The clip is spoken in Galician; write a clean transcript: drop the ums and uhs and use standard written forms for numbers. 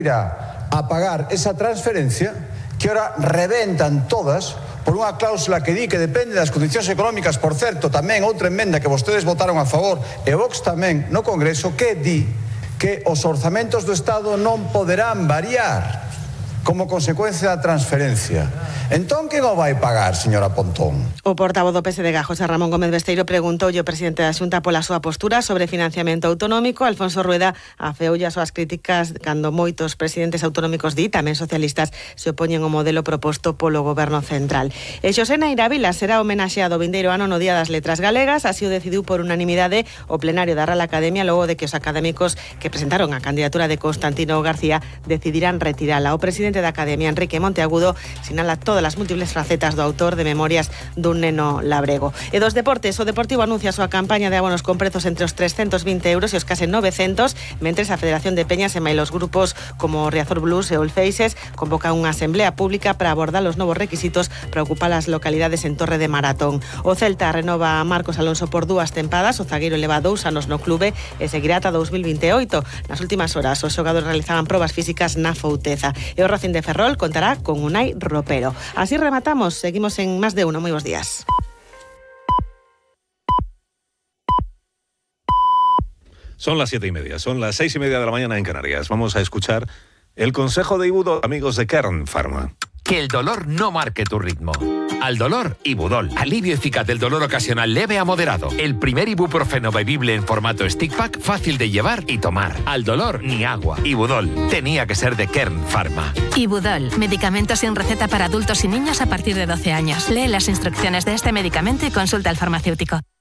irá a pagar esa transferencia que ahora reventan todas por unha cláusula que di que depende das condicións económicas, por certo, tamén outra emenda que vostedes votaron a favor e Vox tamén no Congreso, que di que os orzamentos do Estado non poderán variar como consecuencia da transferencia. Entón, quen o vai pagar, señora Pontón? O portavoz do PSD, José Ramón Gómez Besteiro, preguntoulle ao presidente da Xunta pola súa postura sobre financiamento autonómico. Alfonso Rueda afeoulle as súas críticas cando moitos presidentes autonómicos tamén socialistas se opoñen ao modelo proposto polo Goberno Central. E Xosé Naira Vila será homenaxeado o vindeiro ano no Día das Letras Galegas, así o decidiu por unanimidade o plenario da Real Academia logo de que os académicos que presentaron a candidatura de Constantino García decidirán retirala. O presidente da Academia, Enrique Monteagudo, sinala todas as múltiples facetas do autor de Memorias dun neno labrego. E dos deportes, o Deportivo anuncia a súa campaña de abonos con prezos entre os 320 euros e os case 900, mentres a Federación de Peñas e mailos grupos como Riazor Blues e Olfeixes convocan unha asamblea pública para abordar os novos requisitos para ocupar as localidades en Torre de Maratón. O Celta renova a Marcos Alonso por 2 tempadas, o zagueiro leva 2 anos no clube e seguirá ata 2028. Nas últimas horas, os xogadores realizaban probas físicas na Fouteza. E o Racing de Ferrol contará con Unai Ropero. Así rematamos, seguimos en Más de Uno. Muy buenos días. Son las 7:30, son las 6:30 de la mañana en Canarias. Vamos a escuchar el consejo de Ibudol, amigos de Kern Pharma. Que el dolor no marque tu ritmo. Al dolor, Ibudol. Alivio eficaz del dolor ocasional leve a moderado. El primer ibuprofeno bebible en formato stick pack, fácil de llevar y tomar. Al dolor, ni agua. Ibudol. Tenía que ser de Kern Pharma. Ibudol. Medicamento sin receta para adultos y niños a partir de 12 años. Lee las instrucciones de este medicamento y consulta al farmacéutico.